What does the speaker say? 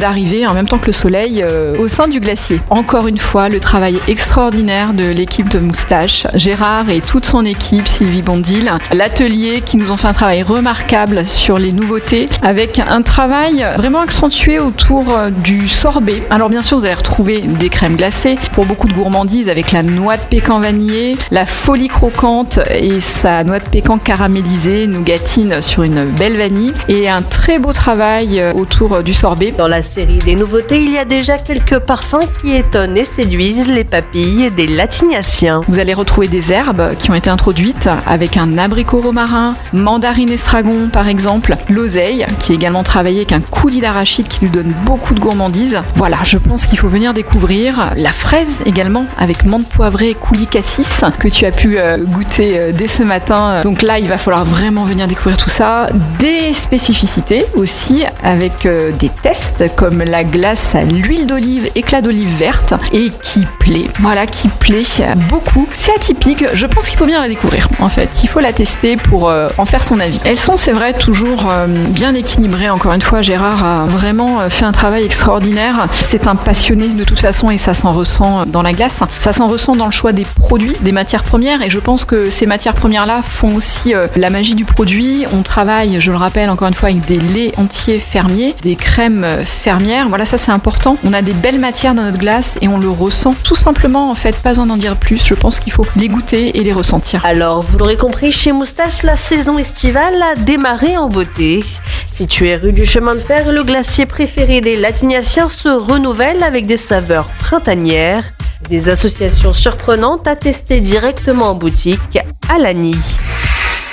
d'arriver en même temps que le soleil au sein du glacier. Encore une fois, le travail extraordinaire de l'équipe de Moustache, Gérard et toute son équipe, Sylvie Bondil, l'atelier qui nous ont fait un travail remarquable sur les nouveautés, avec un travail vraiment accentué autour du sorbet. Alors bien sûr, vous allez retrouver des crèmes glacées pour beaucoup de gourmandises avec la noix de pécan vanillée, la folie croquante et sa noix de pécan caramélisée, nougatine sur une belle vanille, et un très beau travail autour du sorbet. Dans la série des nouveautés, il y a déjà quelques parfums qui étonnent et séduisent les papilles des Latiniaciens. Vous allez retrouver des herbes qui ont été introduites avec un abricot romarin, mandarine estragon par exemple, l'oseille qui est également travaillé avec un coulis d'arachide qui lui donne beaucoup de gourmandise. Voilà, je pense qu'il faut venir découvrir la fraise également avec menthe poivrée et coulis cassis que tu as pu goûter dès ce matin. Donc là, il va falloir vraiment venir découvrir tout ça. Des spécificités aussi avec des tests comme la glace à l'huile d'olive, éclat d'olive verte et qui plaît. Voilà, qui plaît beaucoup. C'est atypique, je pense qu'il faut bien la découvrir. En fait, il faut la tester pour en faire son avis. Elles sont, c'est vrai, toujours bien équilibrées. Encore une fois, Gérard a vraiment fait un travail extraordinaire. C'est un passionné de toute façon et ça s'en ressent dans la glace. Ça s'en ressent dans le choix des produits, des matières premières, et je pense que ces matières premières-là font aussi la magie du produit. On travaille, je le rappelle encore une fois, avec des laits entiers fermiers, des crèmes fermières. Voilà, ça c'est important. On a des belles matières dans notre glace et on le ressent tout simplement, en fait, pas besoin d'en dire plus. Je pense qu'il faut les goûter et les ressentir. Alors, vous l'aurez compris, chez Moustache, la saison estivale a démarré en beauté. Situé rue du Chemin de Fer, le glacier préféré des Latiniaciens se renouvelle avec des saveurs printanières, des associations surprenantes à tester directement en boutique à Lagny.